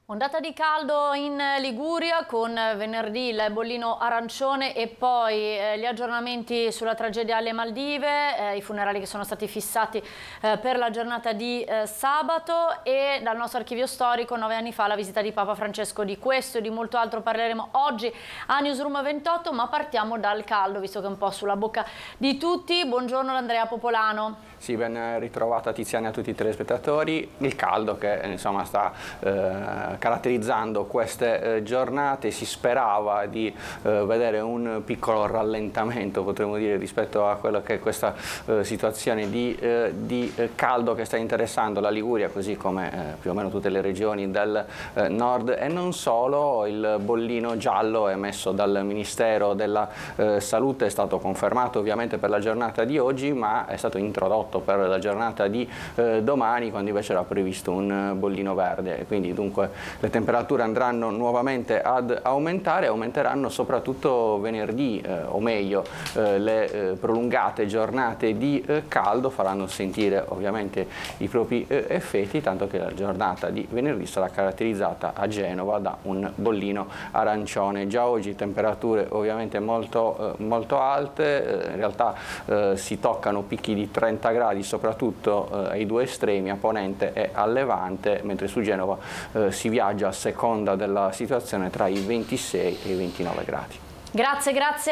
Ondata di caldo in Liguria con venerdì il bollino arancione e poi gli aggiornamenti sulla tragedia alle Maldive, i funerali che sono stati fissati per la giornata di sabato, e dal nostro archivio storico 9 anni fa la visita di Papa Francesco. Di questo e di molto altro parleremo oggi a Newsroom 28, ma partiamo dal caldo, visto che è un po' sulla bocca di tutti. Buongiorno ad Andrea Popolano. Sì, ben ritrovata Tiziana a tutti i telespettatori. Il caldo che insomma sta caratterizzando queste giornate, si sperava di vedere un piccolo rallentamento, potremmo dire, rispetto a quello che è questa situazione di caldo che sta interessando la Liguria, così come più o meno tutte le regioni del nord e non solo. Il bollino giallo emesso dal Ministero della Salute è stato confermato ovviamente per la giornata di oggi, ma è stato introdotto per la giornata di domani, quando invece era previsto un bollino verde. Quindi dunque le temperature andranno nuovamente ad aumentare, aumenteranno soprattutto venerdì, o meglio le prolungate giornate di caldo faranno sentire ovviamente i propri effetti, tanto che la giornata di venerdì sarà caratterizzata a Genova da un bollino arancione. Già oggi temperature ovviamente molto alte, in realtà si toccano picchi di 30 gradi soprattutto ai due estremi, a ponente e a levante, mentre su Genova si viaggia a seconda della situazione tra i 26 e i 29 gradi. Grazie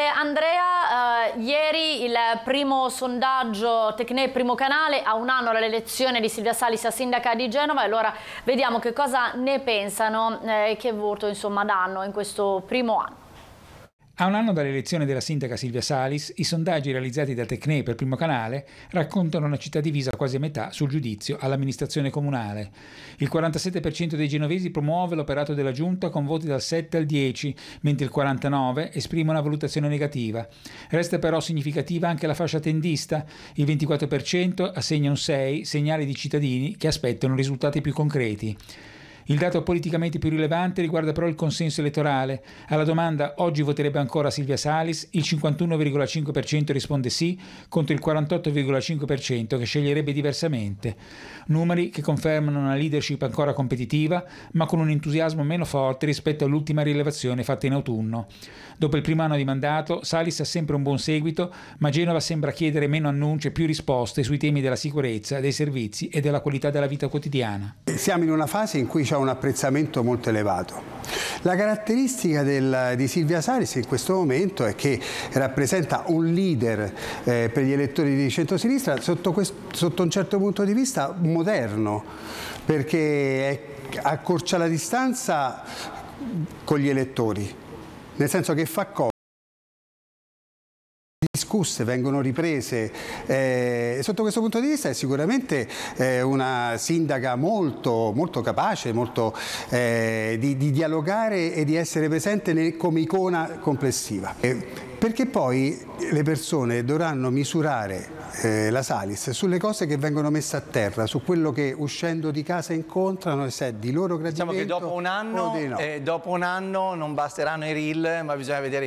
Andrea. Ieri il primo sondaggio Tecne Primo Canale, a un anno dall'elezione di Silvia Salis a sindaca di Genova, e allora vediamo che cosa ne pensano e che voto insomma danno in questo primo anno. A un anno dall'elezione della sindaca Silvia Salis, i sondaggi realizzati da Tecne per Primo Canale raccontano una città divisa quasi a metà sul giudizio all'amministrazione comunale. Il 47% dei genovesi promuove l'operato della giunta con voti dal 7 al 10, mentre il 49% esprime una valutazione negativa. Resta però significativa anche la fascia tendista. Il 24% assegna un 6, segnale di cittadini che aspettano risultati più concreti. Il dato politicamente più rilevante riguarda però il consenso elettorale. Alla domanda «Oggi voterebbe ancora Silvia Salis?» il 51,5% risponde sì, contro il 48,5% che sceglierebbe diversamente. Numeri che confermano una leadership ancora competitiva, ma con un entusiasmo meno forte rispetto all'ultima rilevazione fatta in autunno. Dopo il primo anno di mandato, Salis ha sempre un buon seguito, ma Genova sembra chiedere meno annunci e più risposte sui temi della sicurezza, dei servizi e della qualità della vita quotidiana. Siamo in una fase in cui c'è un apprezzamento molto elevato. La caratteristica di Silvia Salis in questo momento è che rappresenta un leader per gli elettori di centrosinistra sotto un certo punto di vista moderno, perché accorcia la distanza con gli elettori, nel senso che fa cose discusse, vengono riprese. Sotto questo punto di vista è sicuramente una sindaca molto capace, di dialogare e di essere presente come icona complessiva. Perché poi le persone dovranno misurare la Salis sulle cose che vengono messe a terra, su quello che uscendo di casa incontrano, e se è di loro gradimento. Diciamo che dopo un anno non basteranno i reel, ma bisogna vedere